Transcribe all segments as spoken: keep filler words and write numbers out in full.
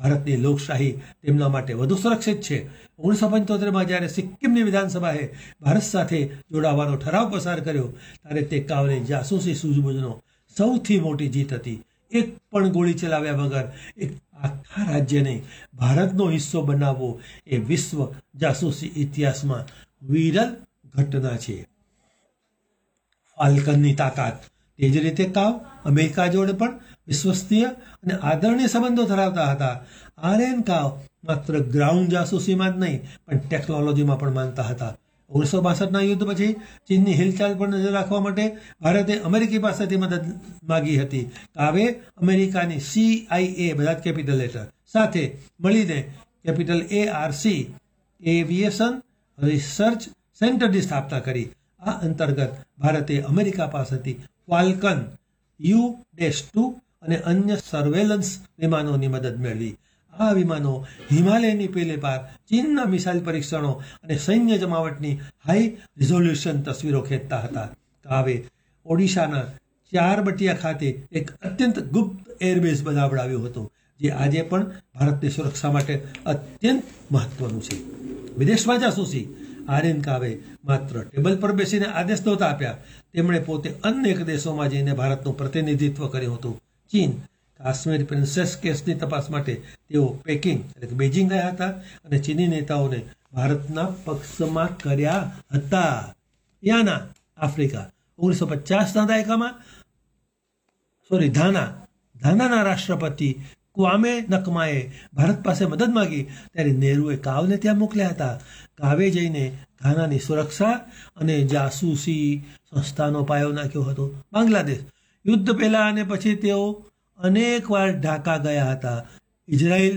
ભારતની લોકશાહી તેમના માટે વધુ સુરક્ષિત છે. ઓગણીસો પંચોતેરમાં જ્યારે સિક્કિમની વિધાનસભાએ ભારત સાથે જોડાવાનો ઠરાવ પસાર કર્યો ત્યારે તે કાવની જાસૂસી સૂઝબૂઝનો સૌથી મોટી જીત હતી. એક પણ ગોળી ચલાવ્યા વગર એક આખા રાજ્યને ભારતનો હિસ્સો બનાવવો એ વિશ્વ જાસૂસી ઇતિહાસમાં વિરલ ઘટના છે. ફાલ્કનની તાકાત. તે જ રીતે કાવ અમેરિકા જોડે પણ વિશ્વસનીય અને આદરણીય સંબંધો ધરાવતા હતા. આર્યન કાવ માત્ર ગ્રાઉન્ડ જાસૂસીમાં જ નહીં પણ ટેકનોલોજીમાં પણ માનતા હતા. ઓગણીસો બાસઠના યુદ્ધ પછી ચીનની હિલચાલ પર નજર રાખવા માટે ભારતે અમેરિકી પાસેથી મદદ માગી હતી. કાવે અમેરિકાની સીઆઈએ, બધા જ કેપિટલ લેટર સાથે મળીને કેપિટલ એ આર સી એવિએશન રિસર્ચ સેન્ટરની સ્થાપના કરી. આ અંતર્ગત ભારતે અમેરિકા પાસેથી ફાલ્કન યુ ટુ અને અન્ય સર્વેલન્સ વિમાનોની મદદ મેળવી. આ વિમાનો હિમાલયની પેલે પાર ચીનના મિસાઇલ પરીક્ષણો અને સૈન્ય જમાવટની હાઈ રિઝોલ્યુશન તસવીરો ખેંચતા હતા. કાવે ઓડિશાના ચારબટિયા ખાતે એક અત્યંત ગુપ્ત એરબેઝ બનાવડાવ્યો હતો, જે આજે પણ ભારતની સુરક્ષા માટે અત્યંત મહત્વનું છે. વિદેશમાં જાસૂસી. આર્યન કાવે માત્ર ટેબલ પર બેસીને આદેશ નહોતા આપ્યા, તેમણે પોતે અનેક દેશોમાં જઈને ભારતનું પ્રતિનિધિત્વ કર્યું હતું. ચીન કાશ્મીર પ્રિન્સેસ કેસની તપાસ માટે તેઓ પેકિંગ એટલે કે બેઇજિંગ ગયા હતા અને ચીની નેતાઓને ભારતના પક્ષમાં કર્યા હતા. યાના આફ્રિકા. ઓગણીસો પચાસના દાયકામાં સોરી ધાના ધાનાના રાષ્ટ્રપતિ ક્વામે નકમાએ ભારત પાસે મદદ માંગી ત્યારે નહેરુએ કાવને ત્યાં મોકલ્યા હતા. કાવે જઈને ઘાનાની સુરક્ષા અને જાસૂસી સંસ્થાનો પાયો નાખ્યો હતો. બાંગ્લાદેશ. યુદ્ધ પહેલા અને પછી તેઓ અનેક વાર ઢાકા ગયા હતા. ઇઝરાયલ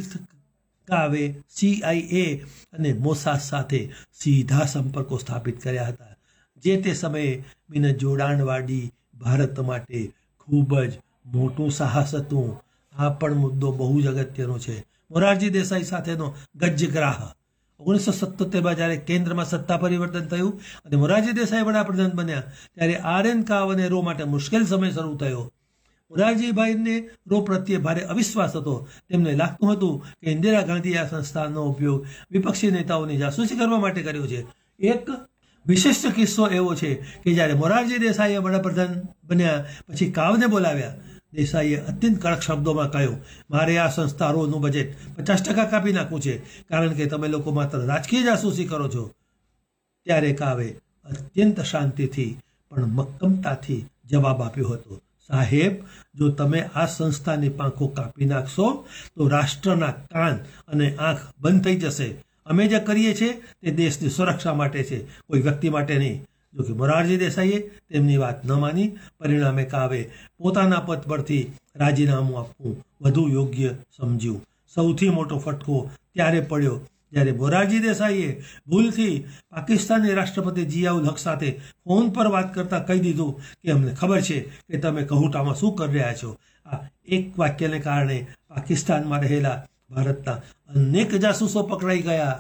કાવે સીઆઈએ અને મોસાદ સાથે સીધા સંપર્કો સ્થાપિત કર્યા હતા, જે તે સમયે બિન જોડાણવાળી ભારત માટે ખૂબ જ મોટું સાહસ હતું. આ પણ મુદ્દો બહુ જ અગત્યનો છે. મોરારજી દેસાઈ સાથેનો ગજ્જગ્રાહ. ઓગણીસો સત્તોતેરમાં જ્યારે કેન્દ્રમાં સત્તા પરિવર્તન થયું અને મોરારજી દેસાઈ વડાપ્રધાન બન્યા ત્યારે આર્યન કાવ અને રો માટે મુશ્કેલ સમય શરૂ થયો. મોરારજીભાઈને રો પ્રત્યે ભારે અવિશ્વાસ હતો. તેમને લાગતું હતું કે ઇન્દિરા ગાંધીએ આ સંસ્થાનો ઉપયોગ વિપક્ષી નેતાઓની જાસૂસી કરવા માટે કર્યો છે. એક વિશિષ્ટ કિસ્સો એવો છે કે જ્યારે મોરારજી દેસાઈએ વડાપ્રધાન બન્યા પછી કાવને બોલાવ્યા. દેસાઈએ અત્યંત કડક શબ્દોમાં કહ્યું, મારે આ સંસ્થા રોનું બજેટ પચાસ ટકા કાપી નાખવું છે, કારણ કે તમે લોકો માત્ર રાજકીય જાસૂસી કરો છો. ત્યારે કાવે અત્યંત શાંતિથી પણ મક્કમતાથી જવાબ આપ્યો હતો, સાહેબ, જો તમે આ સંસ્થાની પાંખો કાપી નાખશો તો રાષ્ટ્રના કાન અને આંખ બંધ થઈ જશે. અમે જે કરીએ છીએ તે દેશની સુરક્ષા માટે છે, કોઈ વ્યક્તિ માટે નહીં. જોકે મોરારજી દેસાઈએ તેમની વાત ન માની. પરિણામે કાવે પોતાના પદ પરથી રાજીનામું આપવું વધુ યોગ્ય સમજ્યું. સૌથી મોટો ફટકો ત્યારે પડ્યો જ્યારે મોરારજી દેસાઈએ ભૂલથી પાકિસ્તાની રાષ્ટ્રપતિ જિયાઉલ હક સાથે ફોન પર વાત કરતા કહી દીધું કે અમને ખબર છે કે તમે કહુટામાં શું કરી રહ્યા છો. આ એક વાક્યને કારણે પાકિસ્તાનમાં રહેલા ભારતના અનેક જાસૂસો પકડાઈ ગયા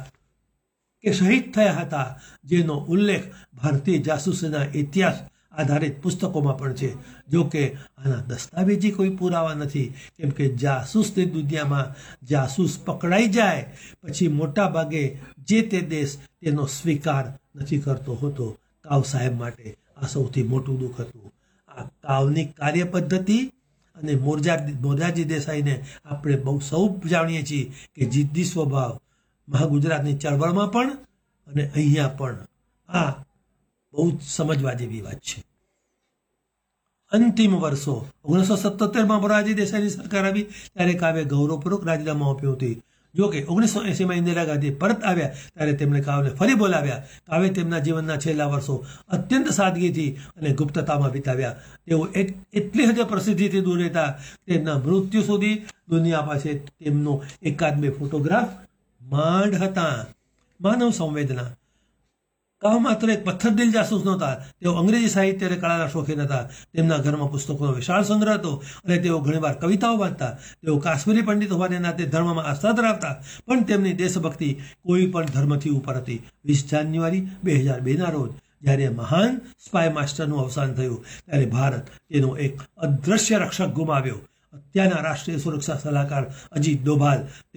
કે શહીદ થયા હતા, જેનો ઉલ્લેખ ભારતીય જાસૂસીના ઇતિહાસ આધારિત પુસ્તકોમાં પણ છે. જો કે આના દસ્તાવેજી કોઈ પુરાવા નથી, કેમ કે જાસૂસની દુનિયામાં જાસૂસ પકડાઈ જાય પછી મોટા ભાગે જે તે દેશ તેનો સ્વીકાર નથી કરતો હોતો. કાવ સાહેબ માટે આ સૌથી મોટું દુઃખ હતું. આ કાવની કાર્ય પદ્ધતિ અને મોરજા મોરારજી દેસાઈને આપણે બહુ સૌ જાણીએ છીએ કે જિદ્દી સ્વભાવ મહાગુજરાતની ચળવળમાં પણ અને અહીંયા પણ આ બહુ જ સમજવા જેવી વાત છે. અંતિમ વર્ષો. ઓગણીસો સત્તોતેરમાં મોરારજી દેસાઈની સરકાર આવી ત્યારે કાવે ગૌરવપૂર્વક રાજીનામું આપ્યું હતું. જો કે ઓગણીસો એસીમાં ઇન્દિરા ગાંધી પરત આવ્યા ત્યારે તેમણે કાવને ફરી બોલાવ્યા. કાવે તેમના જીવનના છેલ્લા વર્ષો અત્યંત સાદગીથી અને ગુપ્તતામાં વિતાવ્યા. તેઓ એટલી હદ પ્રસિદ્ધિથી દૂર રહેતા તેમના મૃત્યુ સુધી દુનિયા પાસે તેમનો એકાદ બે ફોટોગ્રાફ માંડ હતા. માનવ સંવેદના. કાવ માત્ર એક પથ્થરદિલ જાસૂસ નહોતા, તેઓ અંગ્રેજી સાહિત્ય અને કળાના શોખીન હતા. તેમના ઘરમાં પુસ્તકોનો વિશાળ સંગ્રહ હતો અને તેઓ ઘણીવાર કવિતાઓ વાંચતા. તેઓ કાશ્મીરી પંડિત હોવાને નાતે ધર્મમાં આસ્થા ધરાવતા, પણ તેમની દેશભક્તિ કોઈ પણ ધર્મથી ઉપર હતી. વીસ જાન્યુઆરી બે હજાર બેના રોજ જ્યારે મહાન સ્પાય માસ્ટરનું અવસાન થયું ત્યારે ભારત તેનો એક અદ્રશ્ય રક્ષક ગુમાવ્યો. અત્યારના રાષ્ટ્રીય સુરક્ષા સલાહકાર અજીત ડોભાલ